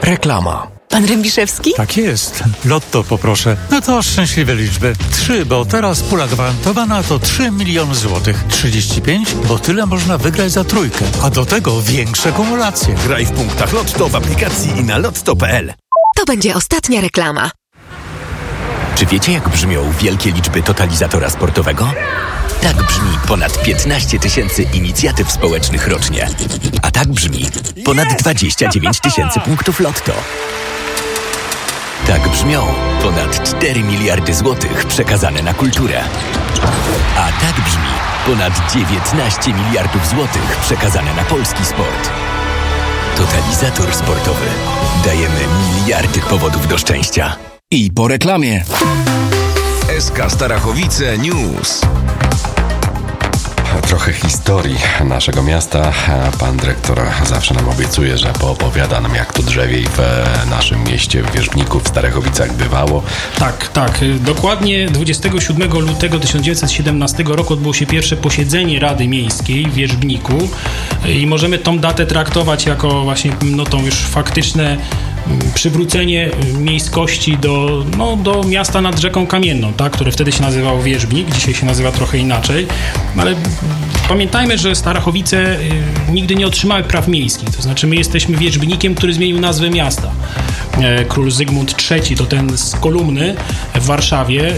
Reklama. Pan Rębiszewski? Tak jest. Lotto poproszę. No to szczęśliwe liczby. 3, bo teraz pula gwarantowana to 3 miliony złotych. 35, bo tyle można wygrać za trójkę. A do tego większe kumulacje. Graj w punktach Lotto w aplikacji i na lotto.pl. To będzie ostatnia reklama. Czy wiecie, jak brzmią wielkie liczby totalizatora sportowego? Tak brzmi ponad 15 000 inicjatyw społecznych rocznie. A tak brzmi ponad 29 000 punktów Lotto. Tak brzmią ponad 4 miliardy złotych przekazane na kulturę. A tak brzmi ponad 19 miliardów złotych przekazane na polski sport. Totalizator sportowy. Dajemy miliardy powodów do szczęścia. I po reklamie. SK Starachowice News. Trochę historii naszego miasta. Pan dyrektor zawsze nam obiecuje, że poopowiada nam, jak to drzewiej w naszym mieście, w Wierzbniku, w Starachowicach bywało. Tak. Dokładnie 27 lutego 1917 roku odbyło się pierwsze posiedzenie Rady Miejskiej w Wierzbniku i możemy tą datę traktować jako właśnie tą już faktyczne przywrócenie miejskości do miasta nad rzeką Kamienną, tak, które wtedy się nazywało Wierzbnik, dzisiaj się nazywa trochę inaczej, ale pamiętajmy, że Starachowice nigdy nie otrzymały praw miejskich, to znaczy my jesteśmy Wierzbnikiem, który zmienił nazwę miasta. Król Zygmunt III, to ten z kolumny w Warszawie,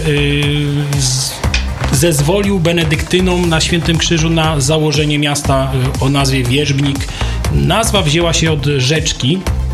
zezwolił benedyktynom na Świętym Krzyżu na założenie miasta o nazwie Wierzbnik. Nazwa wzięła się od rzeczki,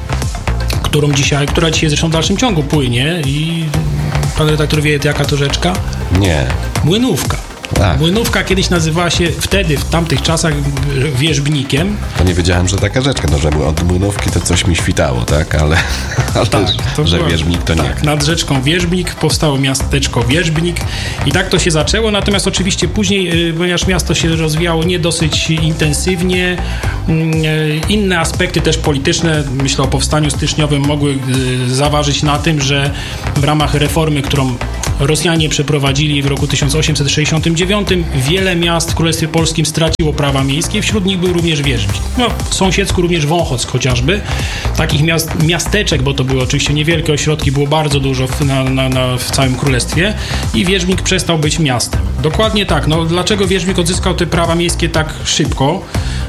która dzisiaj zresztą w dalszym ciągu płynie i pan redaktor wie, jaka to rzeczka? Nie. Młynówka. Tak. Młynówka kiedyś nazywała się wtedy, w tamtych czasach, Wierzbnikiem. To nie wiedziałem, że taka rzeczka, no, że od Młynówki to coś mi świtało, tak? Ale tak, że Wierzbnik to nie. Tak, nad rzeczką Wierzbnik powstało miasteczko Wierzbnik i tak to się zaczęło, natomiast oczywiście później, ponieważ miasto się rozwijało nie dosyć intensywnie, inne aspekty też polityczne, myślę o powstaniu styczniowym, mogły zaważyć na tym, że w ramach reformy, którą Rosjanie przeprowadzili w roku 1869, wiele miast w Królestwie Polskim straciło prawa miejskie, wśród nich był również Wierzbnik. No, w sąsiedzku również Wąchock chociażby. Takich miasteczek, bo to były oczywiście niewielkie ośrodki, było bardzo dużo w całym Królestwie i Wierzbnik przestał być miastem. Dokładnie tak. No, dlaczego Wierzbnik odzyskał te prawa miejskie tak szybko?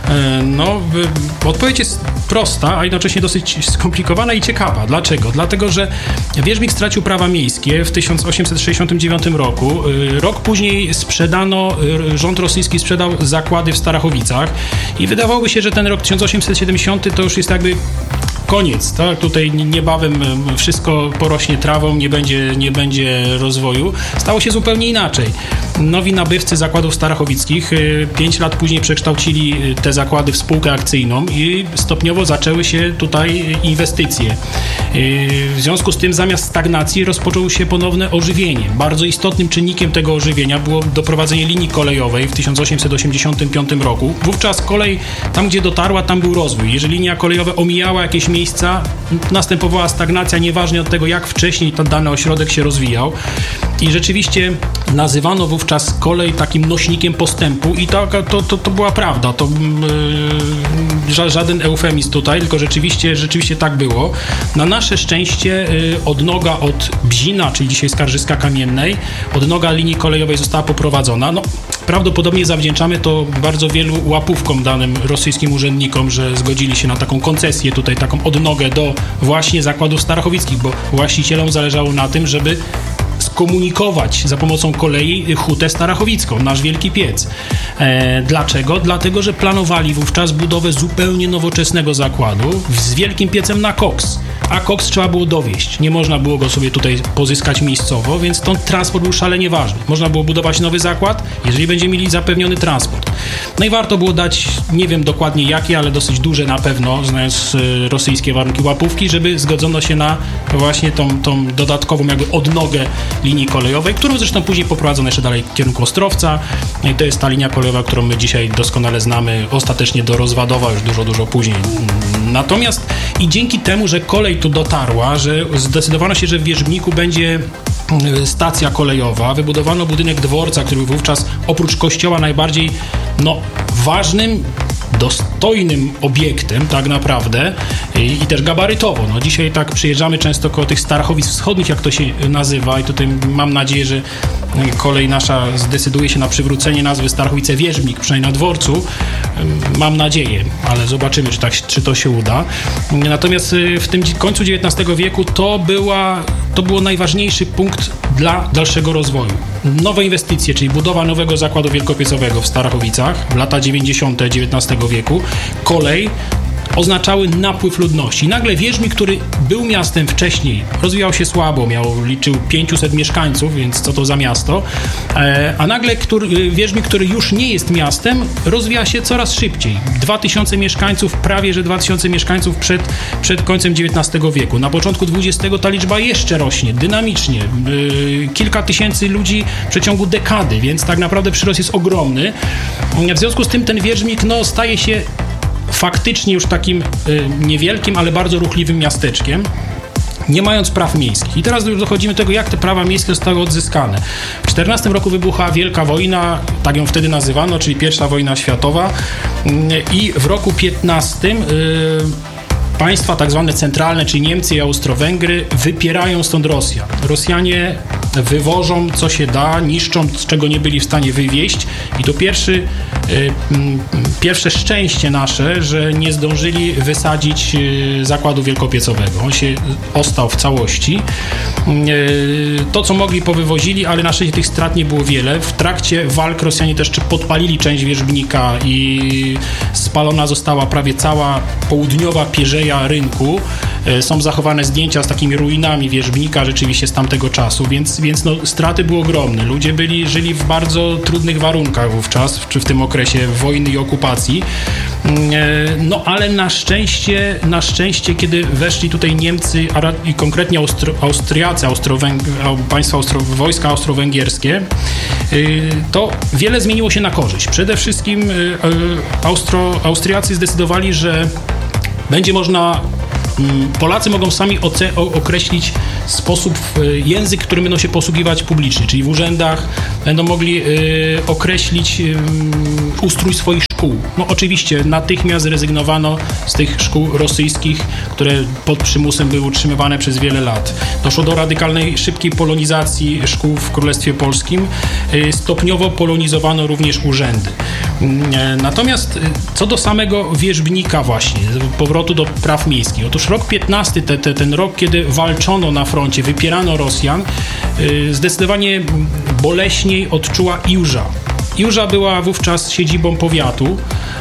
Odpowiedź jest prosta, a jednocześnie dosyć skomplikowana i ciekawa. Dlaczego? Dlatego, że Wierzbnik stracił prawa miejskie w 1869 roku. Rok później rząd rosyjski sprzedał zakłady w Starachowicach i wydawałoby się, że ten rok 1870 to już jest jakby koniec, tak? Tutaj niebawem wszystko porośnie trawą, nie będzie rozwoju. Stało się zupełnie inaczej. Nowi nabywcy zakładów starachowickich 5 lat później przekształcili te zakłady w spółkę akcyjną i stopniowo zaczęły się tutaj inwestycje. W związku z tym zamiast stagnacji rozpoczęło się ponowne ożywienie. Bardzo istotnym czynnikiem tego ożywienia było doprowadzenie linii kolejowej w 1885 roku. Wówczas kolej, tam gdzie dotarła, tam był rozwój. Jeżeli linia kolejowa omijała jakieś miejsca, następowała stagnacja, niezależnie od tego, jak wcześniej ten dany ośrodek się rozwijał. I rzeczywiście nazywano wówczas kolej takim nośnikiem postępu i to była prawda. To żaden eufemizm tutaj, tylko rzeczywiście tak było. Na nasze szczęście odnoga od Bzina, czyli dzisiaj Skarżyska Kamiennej, odnoga linii kolejowej została poprowadzona. No, prawdopodobnie zawdzięczamy to bardzo wielu łapówkom danym rosyjskim urzędnikom, że zgodzili się na taką koncesję tutaj, taką odnogę do właśnie zakładów starachowickich, bo właścicielom zależało na tym, żeby skomunikować za pomocą kolei Hutę Starachowicką, nasz wielki piec. Dlaczego? Dlatego, że planowali wówczas budowę zupełnie nowoczesnego zakładu z wielkim piecem na koks. A koks trzeba było dowieźć. Nie można było go sobie tutaj pozyskać miejscowo, więc stąd transport był szalenie ważny. Można było budować nowy zakład, jeżeli będziemy mieli zapewniony transport. No i warto było dać, nie wiem dokładnie jakie, ale dosyć duże na pewno, znając rosyjskie warunki łapówki, żeby zgodzono się na właśnie tą dodatkową jakby odnogę linii kolejowej, którą zresztą później poprowadzono jeszcze dalej w kierunku Ostrowca. I to jest ta linia kolejowa, którą my dzisiaj doskonale znamy, ostatecznie do Rozwadowa już dużo później. Natomiast i dzięki temu, że kolej tu dotarła, że zdecydowano się, że w Wierzbniku będzie stacja kolejowa, wybudowano budynek dworca, który był wówczas oprócz kościoła najbardziej ważnym, dostojnym obiektem tak naprawdę i też gabarytowo. No, dzisiaj tak przyjeżdżamy często koło tych Starachowic Wschodnich, jak to się nazywa, i tutaj mam nadzieję, że kolej nasza zdecyduje się na przywrócenie nazwy Starachowice-Wierzbnik, przynajmniej na dworcu. Mam nadzieję, ale zobaczymy, czy to się uda. Natomiast w tym końcu XIX wieku to było najważniejszy punkt dla dalszego rozwoju. Nowe inwestycje, czyli budowa nowego zakładu wielkopiecowego w Starachowicach w lata 90. XIX wieku, kolej oznaczały napływ ludności. I nagle Wierzbnik, który był miastem wcześniej, rozwijał się słabo, liczył 500 mieszkańców, więc co to za miasto, a nagle Wierzbnik, który już nie jest miastem, rozwija się coraz szybciej. 2000 mieszkańców, prawie że 2000 mieszkańców przed końcem XIX wieku. Na początku XX ta liczba jeszcze rośnie, dynamicznie. Kilka tysięcy ludzi w przeciągu dekady, więc tak naprawdę przyrost jest ogromny. W związku z tym ten Wierzbnik staje się faktycznie już takim niewielkim, ale bardzo ruchliwym miasteczkiem, nie mając praw miejskich. I teraz już dochodzimy do tego, jak te prawa miejskie zostały odzyskane. W 14 roku wybucha Wielka Wojna, tak ją wtedy nazywano, czyli I wojna światowa, i w roku 15 państwa tak zwane centralne, czyli Niemcy i Austro-Węgry, wypierają stąd Rosjan. Rosjanie wywożą co się da, niszczą, z czego nie byli w stanie wywieźć, i to pierwsze szczęście nasze, że nie zdążyli wysadzić zakładu wielkopiecowego. On się ostał w całości. To, co mogli, powywozili, ale na szczęście tych strat nie było wiele. W trakcie walk Rosjanie też podpalili część Wierzbnika i spalona została prawie cała południowa pierzeja rynku. Są zachowane zdjęcia z takimi ruinami Wierzbnika rzeczywiście z tamtego czasu, więc straty były ogromne. Ludzie żyli w bardzo trudnych warunkach wówczas, czy w tym okresie wojny i okupacji. Ale na szczęście, kiedy weszli tutaj Niemcy i konkretnie Austriacy, wojska austro-węgierskie, to wiele zmieniło się na korzyść. Przede wszystkim Austriacy zdecydowali, że będzie można, Polacy mogą sami określić sposób, język, którym będą się posługiwać publicznie, czyli w urzędach będą mogli określić ustrój swoich szkół. Oczywiście natychmiast zrezygnowano z tych szkół rosyjskich, które pod przymusem były utrzymywane przez wiele lat. Doszło do radykalnej, szybkiej polonizacji szkół w Królestwie Polskim. Stopniowo polonizowano również urzędy. Natomiast co do samego Wierzbnika właśnie, powrotu do praw miejskich. Otóż rok 15, ten rok, kiedy walczono na froncie, wypierano Rosjan, zdecydowanie boleśniej odczuła Iłża. Iłża była wówczas siedzibą powiatu,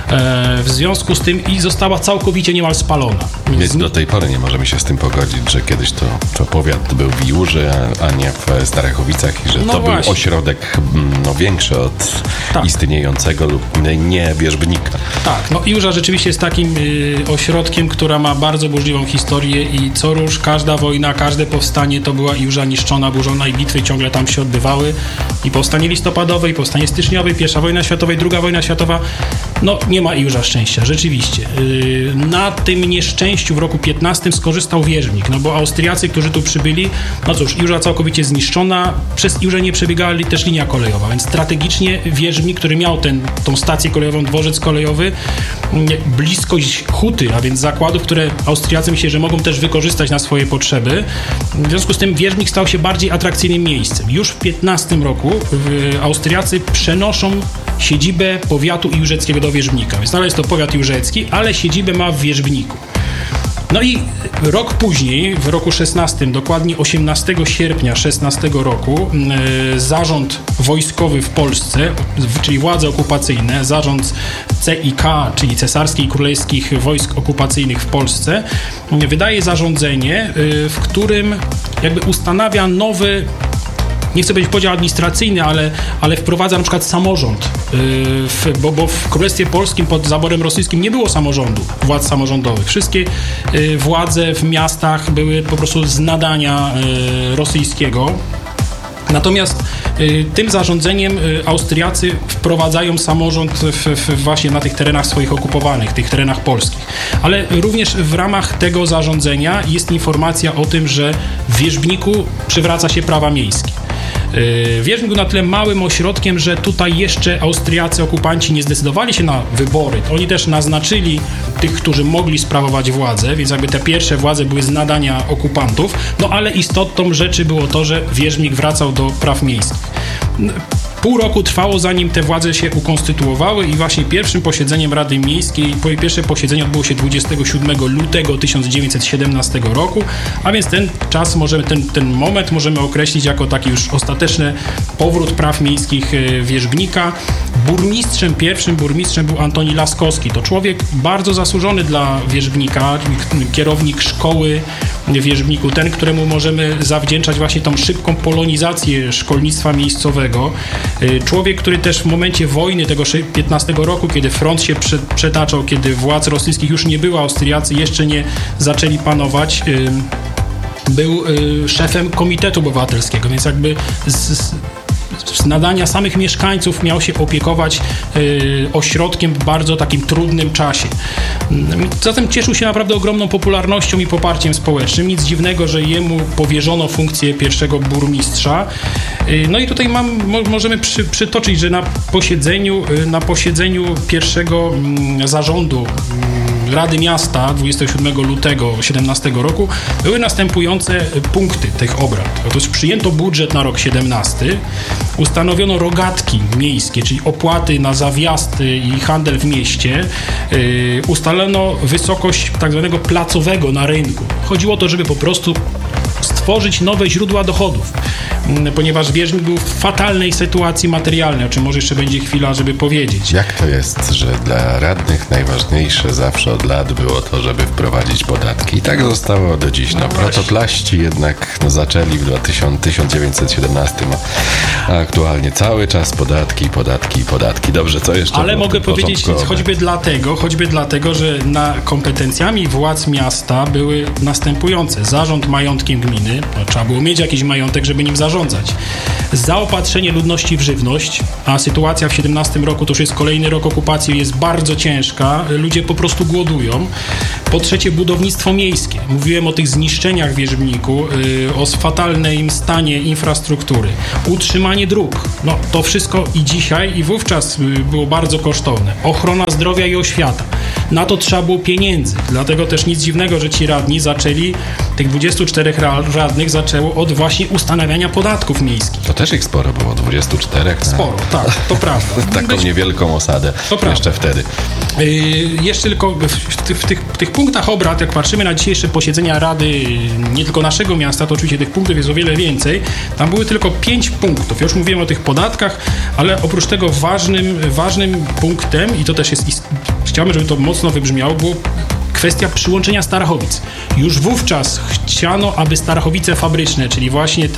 w związku z tym i została całkowicie niemal spalona. Więc do tej pory nie możemy się z tym pogodzić, że kiedyś to powiat był w Iłży, a nie w Starachowicach, i że to był ośrodek większy od istniejącego lub nie Wierzbnika. Tak, Iłża rzeczywiście jest takim ośrodkiem, która ma bardzo burzliwą historię i co róż każda wojna, każde powstanie to była Iłża niszczona, burzona, i bitwy ciągle tam się odbywały. I powstanie listopadowe, i powstanie styczniowe, I wojna światowa, i II wojna światowa. Nie ma Iłża szczęścia, rzeczywiście. Na tym nieszczęściu w roku 15 skorzystał Wierzbnik, bo Austriacy, którzy tu przybyli, Iłża całkowicie zniszczona, przez Iłżę nie przebiegała też linia kolejowa, więc strategicznie Wierzbnik, który miał tą stację kolejową, dworzec kolejowy, bliskość huty, a więc zakładów, które Austriacy myśleli, że mogą też wykorzystać na swoje potrzeby. W związku z tym Wierzbnik stał się bardziej atrakcyjnym miejscem. Już w 15 roku Austriacy przenoszą siedzibę powiatu iłżeckiego do Wierzbnika. Więc nadal jest to powiat iłżecki, ale siedzibę ma w Wierzbniku. I rok później, w roku 16, dokładnie 18 sierpnia 16 roku, zarząd wojskowy w Polsce, czyli władze okupacyjne, zarząd CIK, czyli Cesarskich i Królewskich Wojsk Okupacyjnych w Polsce, wydaje zarządzenie, w którym ustanawia nowy, nie chcę powiedzieć podział administracyjny, ale wprowadza na przykład samorząd, bo w Królestwie Polskim pod zaborem rosyjskim nie było samorządu, władz samorządowych. Wszystkie władze w miastach były po prostu z nadania rosyjskiego. Natomiast tym zarządzeniem Austriacy wprowadzają samorząd właśnie na tych terenach swoich okupowanych, tych terenach polskich. Ale również w ramach tego zarządzenia jest informacja o tym, że w Wierzbniku przywraca się prawa miejskie. Wierzbnik był na tyle małym ośrodkiem, że tutaj jeszcze austriacy okupanci nie zdecydowali się na wybory. Oni też naznaczyli tych, którzy mogli sprawować władzę, więc jakby te pierwsze władze były z nadania okupantów, no ale istotą rzeczy było to, że Wierzbnik wracał do praw miejskich. Pół roku trwało, zanim te władze się ukonstytuowały i właśnie pierwszym posiedzeniem Rady Miejskiej, pierwsze posiedzenie odbyło się 27 lutego 1917 roku, a więc ten czas ten moment możemy określić jako taki już ostateczny powrót praw miejskich Wierzbnika. Pierwszym burmistrzem był Antoni Laskowski. To człowiek bardzo zasłużony dla Wierzbnika, kierownik szkoły w Wierzbniku, ten, któremu możemy zawdzięczać właśnie tą szybką polonizację szkolnictwa miejscowego. Człowiek, który też w momencie wojny tego 15 roku, kiedy front się przetaczał, kiedy władz rosyjskich już nie było, Austriacy jeszcze nie zaczęli panować, był szefem Komitetu Obywatelskiego, więc jakby z nadania samych mieszkańców miał się opiekować ośrodkiem w bardzo takim trudnym czasie. Zatem cieszył się naprawdę ogromną popularnością i poparciem społecznym. Nic dziwnego, że jemu powierzono funkcję pierwszego burmistrza. No i tutaj możemy przytoczyć, że na posiedzeniu pierwszego zarządu Rady Miasta 27 lutego 17 roku były następujące punkty tych obrad. Otóż przyjęto budżet na rok 17, ustanowiono rogatki miejskie, czyli opłaty na zawjazd i handel w mieście, ustalono wysokość tak zwanego placowego na rynku. Chodziło o to, żeby po prostu stworzyć nowe źródła dochodów, ponieważ Wierzbnik był w fatalnej sytuacji materialnej, o czym może jeszcze będzie chwila, żeby powiedzieć. Jak to jest, że dla radnych najważniejsze zawsze od lat było to, żeby wprowadzić podatki? I tak zostało do dziś. Protoplaści jednak zaczęli w 1917, a aktualnie cały czas podatki. Dobrze, co jeszcze? Ale mogę powiedzieć choćby dlatego, że kompetencjami władz miasta były następujące. Zarząd majątkiem gminy, trzeba było mieć jakiś majątek, żeby nim zarządzać. Zaopatrzenie ludności w żywność, a sytuacja w 17 roku, to już jest kolejny rok okupacji, jest bardzo ciężka, ludzie po prostu głodują. Po trzecie, budownictwo miejskie. Mówiłem o tych zniszczeniach w Wierzbniku, o fatalnym stanie infrastruktury. Utrzymanie dróg. No, to wszystko i dzisiaj, i wówczas było bardzo kosztowne. Ochrona zdrowia i oświata. Na to trzeba było pieniędzy. Dlatego też nic dziwnego, że ci radni tych 24 radnych zaczęło od właśnie ustanawiania podatków miejskich. To też ich sporo było, 24. Sporo, tak, to prawda. Taką niewielką osadę jeszcze wtedy. Jeszcze tylko w tych punktach obrad, jak patrzymy na dzisiejsze posiedzenia Rady, nie tylko naszego miasta, to oczywiście tych punktów jest o wiele więcej. Tam były tylko 5 punktów. Ja już mówiłem o tych podatkach, ale oprócz tego ważnym punktem, i to też jest, chciałbym, żeby to mocno wybrzmiało, było kwestia przyłączenia Starachowic. Już wówczas chciano, aby Starachowice fabryczne, czyli właśnie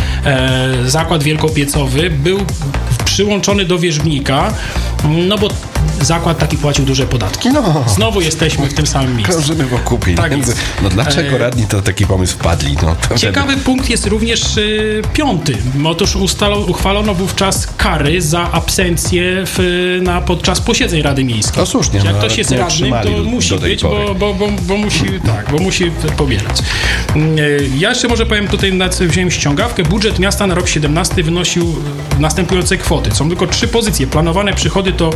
zakład wielkopiecowy, był przyłączony do Wierzbnika, no bo zakład taki płacił duże podatki. No. Znowu jesteśmy w tym samym miejscu. Krążymy wokół pieniędzy. No dlaczego radni to taki pomysł wpadli? Ciekawy punkt jest również 5. Otóż uchwalono wówczas kary za absencję podczas posiedzeń Rady Miejskiej. No słusznie. Jak ktoś jest radnym, to musi być, bo musi pobierać. Ja jeszcze może powiem tutaj, wziąłem ściągawkę. Budżet miasta na rok 17 wynosił następujące kwoty. Są tylko 3 pozycje. Planowane przychody to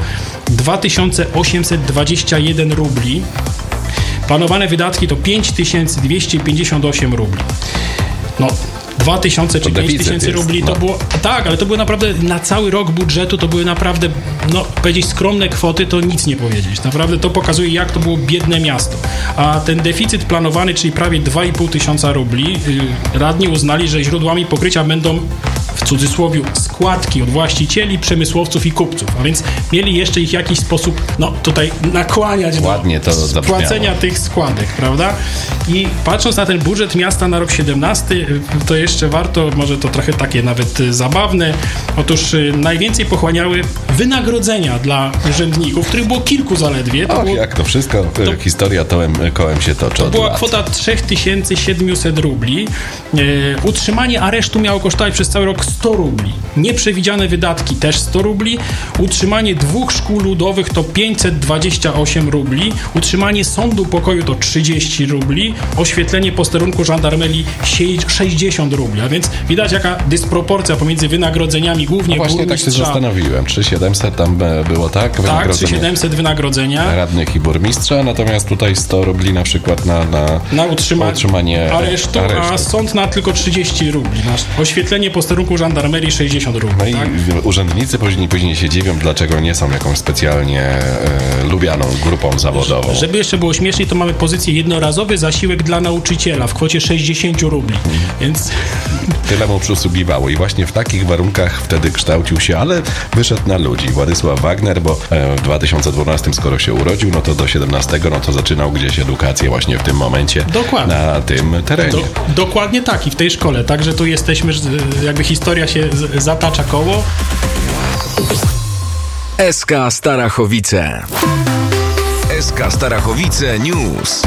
2821 rubli. Planowane wydatki to 5258 rubli. No, 2000 czy 5000 rubli to było... Tak, ale to były naprawdę na cały rok budżetu, to były naprawdę, powiedzieć skromne kwoty, to nic nie powiedzieć. Naprawdę to pokazuje, jak to było biedne miasto. A ten deficyt planowany, czyli prawie 2500 rubli, radni uznali, że źródłami pokrycia będą, w cudzysłowie, składki od właścicieli, przemysłowców i kupców. A więc mieli jeszcze ich w jakiś sposób, tutaj nakłaniać do płacenia tych składek, prawda? I patrząc na ten budżet miasta na rok 17, to jeszcze warto, może to trochę takie nawet zabawne, otóż najwięcej pochłaniały wynagrodzenia dla urzędników, których było kilku zaledwie. Jak to wszystko, historia kołem się toczy. To była kwota 3700 rubli. Utrzymanie aresztu miało kosztować przez cały rok 100 rubli. Nieprzewidziane wydatki też 100 rubli. Utrzymanie 2 szkół ludowych to 528 rubli. Utrzymanie sądu pokoju to 30 rubli. Oświetlenie posterunku żandarmerii 60 rubli. A więc widać jaka dysproporcja pomiędzy wynagrodzeniami głównie właśnie tak się zastanowiłem. 3700 tam było, tak? Tak, 3700 wynagrodzenia. Radnych i burmistrza, natomiast tutaj 100 rubli na przykład na utrzymanie aresztu, a sąd na tylko 30 rubli. Oświetlenie posterunku żandarmerii 60 rubli. No tak? I urzędnicy później się dziwią, dlaczego nie są jakąś specjalnie lubianą grupą zawodową. Żeby jeszcze było śmieszniej, to mamy pozycję jednorazowy zasiłek dla nauczyciela w kwocie 60 rubli. Więc... Tyle mu przysługiwało i właśnie w takich warunkach wtedy kształcił się, ale wyszedł na ludzi. Władysław Wagner, bo w 2012, skoro się urodził, no to do 17, no to zaczynał gdzieś edukację właśnie w tym momencie. Dokładnie. Na tym terenie. Dokładnie tak i w tej szkole. Także tu jesteśmy, jakby historia się zatacza koło. SK Starachowice. SK Starachowice News.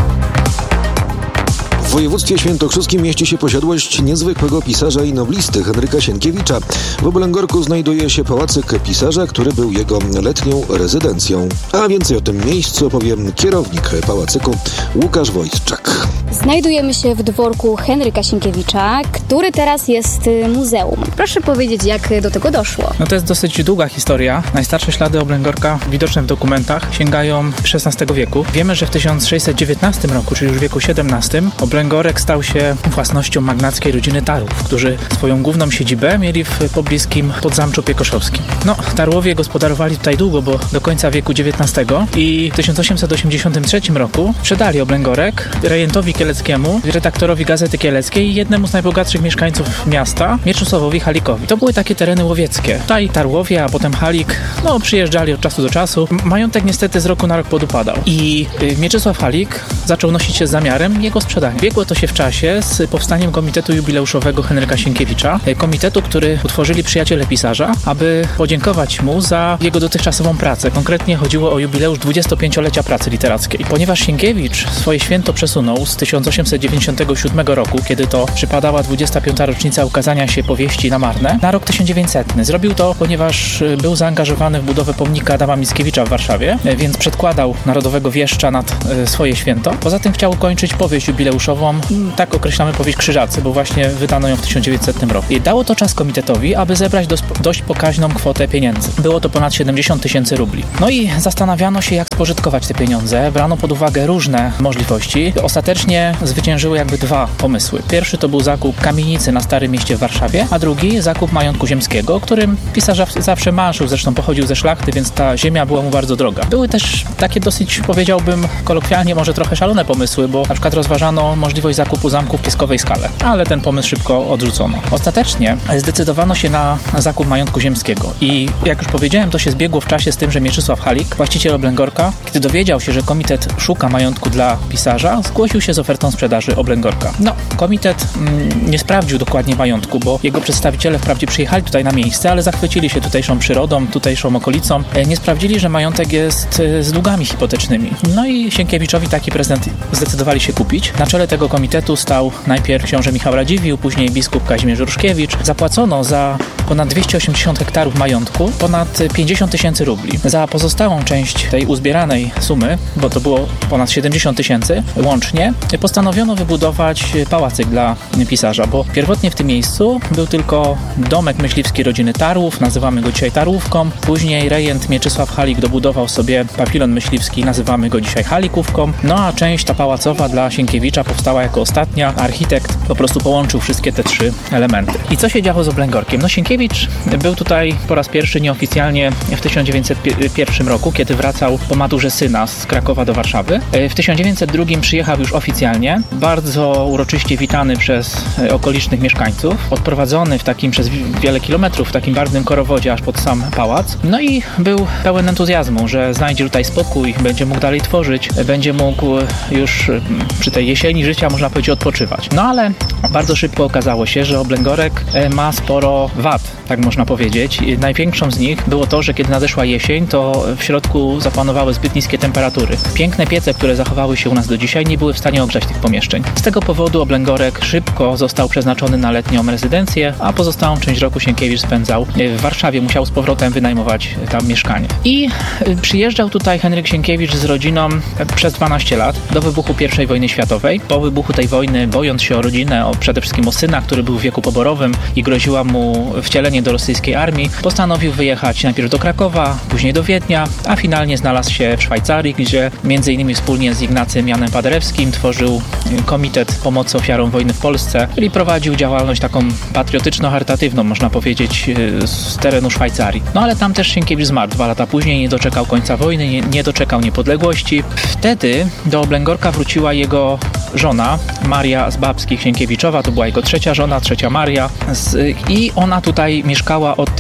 W województwie świętokrzyskim mieści się posiadłość niezwykłego pisarza i noblisty Henryka Sienkiewicza. W Oblęgorku znajduje się pałacyk pisarza, który był jego letnią rezydencją. A więcej o tym miejscu opowie kierownik pałacyku Łukasz Wojtczak. Znajdujemy się w dworku Henryka Sienkiewicza, który teraz jest muzeum. Proszę powiedzieć, jak do tego doszło? No to jest dosyć długa historia. Najstarsze ślady Oblęgorka widoczne w dokumentach sięgają XVI wieku. Wiemy, że w 1619 roku, czyli już w wieku XVII, Oblęgorek stał się własnością magnackiej rodziny Tarłów, którzy swoją główną siedzibę mieli w pobliskim Podzamczu Piekoszowskim. No, Tarłowie gospodarowali tutaj długo, bo do końca wieku XIX i w 1883 roku sprzedali Oblęgorek rejentowi kieleckiemu, redaktorowi Gazety Kieleckiej i jednemu z najbogatszych mieszkańców miasta, Mieczysławowi Halikowi. To były takie tereny łowieckie. Tutaj Tarłowie, a potem Halik, przyjeżdżali od czasu do czasu. Majątek niestety z roku na rok podupadał. I Mieczysław Halik zaczął nosić się z zamiarem jego sprzedania. Biegło to się w czasie z powstaniem Komitetu Jubileuszowego Henryka Sienkiewicza. Komitetu, który utworzyli przyjaciele pisarza, aby podziękować mu za jego dotychczasową pracę. Konkretnie chodziło o jubileusz 25-lecia pracy literackiej. Ponieważ Sienkiewicz swoje święto przesunął z 1897 roku, kiedy to przypadała 25. rocznica ukazania się powieści na Marne, na rok 1900. Zrobił to, ponieważ był zaangażowany w budowę pomnika Adama Mickiewicza w Warszawie, więc przedkładał Narodowego Wieszcza nad swoje święto. Poza tym chciał ukończyć powieść jubileuszową, tak określamy powieść Krzyżacy, bo właśnie wydano ją w 1900 roku. I dało to czas komitetowi, aby zebrać dość pokaźną kwotę pieniędzy. Było to ponad 70 000 rubli. No i zastanawiano się, jak spożytkować te pieniądze. Brano pod uwagę różne możliwości. Ostatecznie zwyciężyły jakby dwa pomysły. Pierwszy to był zakup kamienicy na Starym Mieście w Warszawie, a drugi zakup majątku ziemskiego, którym pisarz zawsze marzył, zresztą pochodził ze szlachty, więc ta ziemia była mu bardzo droga. Były też takie dosyć, powiedziałbym, kolokwialnie może trochę szalone pomysły, bo na przykład rozważano możliwość zakupu zamku w Pieskowej Skale, ale ten pomysł szybko odrzucono. Ostatecznie zdecydowano się na zakup majątku ziemskiego i jak już powiedziałem, to się zbiegło w czasie z tym, że Mieczysław Halik, właściciel Oblęgorka, kiedy dowiedział się, że komitet szuka majątku dla pisarza, zgłosił się z ofertą sprzedaży Oblęgorka. No, komitet nie sprawdził dokładnie majątku, bo jego przedstawiciele wprawdzie przyjechali tutaj na miejsce, ale zachwycili się tutejszą przyrodą, tutejszą okolicą. Nie sprawdzili, że majątek jest z długami hipotecznymi. No i Sienkiewiczowi taki prezent zdecydowali się kupić. Na czele tego komitetu stał najpierw książę Michał Radziwiłł, później biskup Kazimierz Ruszkiewicz. Zapłacono za ponad 280 hektarów majątku ponad 50 000 rubli. Za pozostałą część tej uzbieranej sumy, bo to było ponad 70 000 łącznie, postanowiono wybudować pałacyk dla pisarza, bo pierwotnie w tym miejscu był tylko domek myśliwski rodziny Tarłów, nazywamy go dzisiaj Tarłówką. Później rejent Mieczysław Halik dobudował sobie pawilon myśliwski, nazywamy go dzisiaj Halikówką. No a część ta pałacowa dla Sienkiewicza powstała jako ostatnia. Architekt po prostu połączył wszystkie te trzy elementy. I co się działo z Oblęgorkiem? No Sienkiewicz był tutaj po raz pierwszy nieoficjalnie w 1901 roku, kiedy wracał po maturze syna z Krakowa do Warszawy. W 1902 przyjechał już oficjalnie, bardzo uroczyście witany przez okolicznych mieszkańców, odprowadzony przez wiele kilometrów w takim barwnym korowodzie aż pod sam pałac. No i był pełen entuzjazmu, że znajdzie tutaj spokój, będzie mógł dalej tworzyć, będzie mógł już przy tej jesieni życia, można powiedzieć, odpoczywać. No ale bardzo szybko okazało się, że Oblęgorek ma sporo wad, tak można powiedzieć. Największą z nich było to, że kiedy nadeszła jesień, to w środku zapanowały zbyt niskie temperatury. Piękne piece, które zachowały się u nas do dzisiaj, nie były w stanie ogrzać wykorzystać tych pomieszczeń. Z tego powodu Oblęgorek szybko został przeznaczony na letnią rezydencję, a pozostałą część roku Sienkiewicz spędzał w Warszawie. Musiał z powrotem wynajmować tam mieszkanie. I przyjeżdżał tutaj Henryk Sienkiewicz z rodziną przez 12 lat do wybuchu I wojny światowej. Po wybuchu tej wojny, bojąc się o rodzinę, przede wszystkim o syna, który był w wieku poborowym i groziła mu wcielenie do rosyjskiej armii, postanowił wyjechać najpierw do Krakowa, później do Wiednia, a finalnie znalazł się w Szwajcarii, gdzie m.in. wspólnie z Ignacym Janem Paderewskim tworzył Komitet Pomocy Ofiarom Wojny w Polsce, czyli prowadził działalność taką patriotyczno-charytatywną, można powiedzieć, z terenu Szwajcarii. No ale tam też Sienkiewicz zmarł 2 lata później, nie doczekał końca wojny, nie doczekał niepodległości. Wtedy do Oblęgorka wróciła jego żona, Maria z Babskich Sienkiewiczowa, to była jego trzecia żona, trzecia Maria, i ona tutaj mieszkała od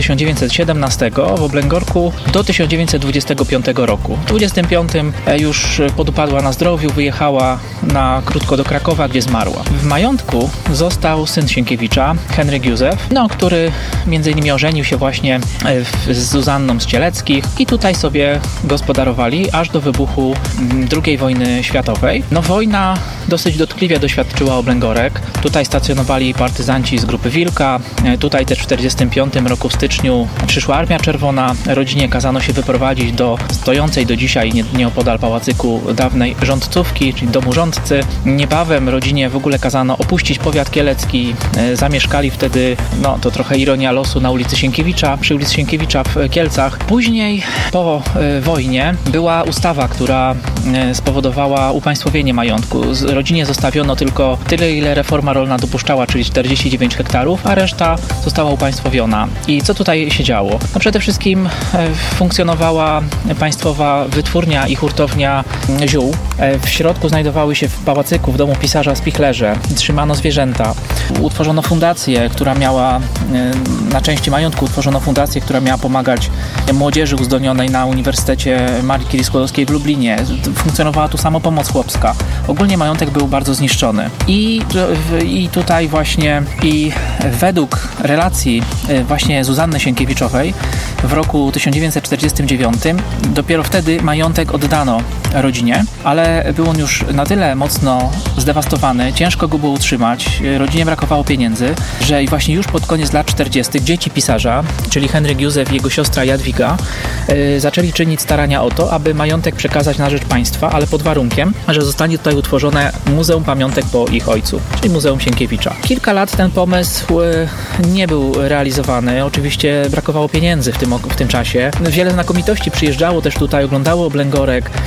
1917 w Oblęgorku do 1925 roku. W 25 już podupadła na zdrowiu, wyjechała na krótko do Krakowa, gdzie zmarła. W majątku został syn Sienkiewicza, Henryk Józef, który między innymi ożenił się właśnie z Zuzanną z Cieleckich i tutaj sobie gospodarowali aż do wybuchu II wojny światowej. Wojna dosyć dotkliwie doświadczyła Oblęgorek. Tutaj stacjonowali partyzanci z Grupy Wilka. Tutaj też w 1945 roku w styczniu przyszła Armia Czerwona. Rodzinie kazano się wyprowadzić do stojącej do dzisiaj nieopodal pałacyku dawnej rządcówki, czyli domu rządcy. Niebawem rodzinie w ogóle kazano opuścić powiat kielecki. Zamieszkali wtedy, to trochę ironia losu, na ulicy Sienkiewicza, przy ulicy Sienkiewicza w Kielcach. Później po wojnie była ustawa, która spowodowała upaństwowienie majątku. Rodzinie zostawiono tylko tyle, ile reforma rolna dopuszczała, czyli 49 hektarów, a reszta została upaństwowiona. I co tutaj się działo? Przede wszystkim funkcjonowała państwowa wytwórnia i hurtownia ziół. W środku znajdowały się w pałacyku, w domu pisarza Spichlerze. Trzymano zwierzęta. Utworzono fundację, która miała, na części majątku utworzono fundację, która miała pomagać młodzieży uzdolnionej na Uniwersytecie Marii Curie-Skłodowskiej w Lublinie. Funkcjonowała tu samopomoc chłopska. Ogólnie majątek był bardzo zniszczony. I tutaj właśnie według relacji właśnie Zuzanny Sienkiewiczowej w roku 1949 dopiero wtedy majątek oddano rodzinie, ale był on już na tyle mocno zdewastowany, ciężko go było utrzymać, rodzinie brakowało pieniędzy, że właśnie już pod koniec lat 40. dzieci pisarza, czyli Henryk Józef i jego siostra Jadwiga, zaczęli czynić starania o to, aby majątek przekazać na rzecz państwa, ale pod warunkiem, że zostanie tutaj utworzone Muzeum Pamiątek po ich ojcu, czyli Muzeum Sienkiewicza. Kilka lat ten pomysł nie był realizowany. Oczywiście brakowało pieniędzy w tym czasie. Wiele znakomitości przyjeżdżało też tutaj, oglądało Oblęgorek.